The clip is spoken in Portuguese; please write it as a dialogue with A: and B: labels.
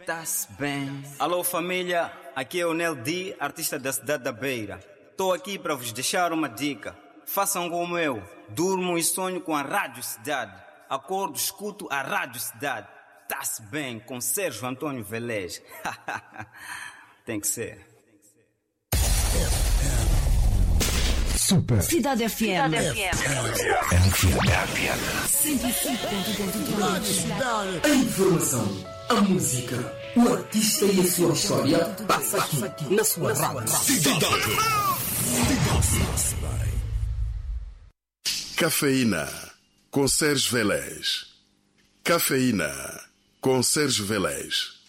A: Tá-se bem. Alô família, aqui é o Nel D, artista da cidade da Beira. Estou aqui para vos deixar uma dica. Façam como eu, durmo e sonho com a Rádio Cidade. Acordo, escuto a Rádio Cidade. Tá-se bem, com Sérgio Antônio Velez. Tem que ser.
B: Super.
C: Cidade FM.
B: FM.
C: 105.3.
D: A informação, a música, o artista e a sua história passa aqui na sua rádio.
E: Cafeína com Sérgio Velez. Cafeína com Sérgio Velez.